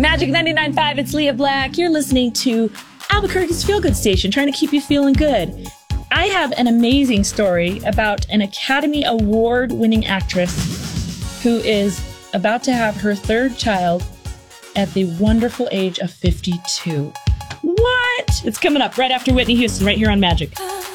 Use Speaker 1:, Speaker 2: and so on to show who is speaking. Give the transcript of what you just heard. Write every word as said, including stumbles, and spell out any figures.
Speaker 1: Magic ninety-nine point five, it's Leah Black. You're listening to Albuquerque's Feel Good Station, trying to keep you feeling good. I have an amazing story about an Academy Award-winning actress who is about to have her third child at the wonderful age of fifty-two. What? It's coming up right after Whitney Houston, right here on Magic.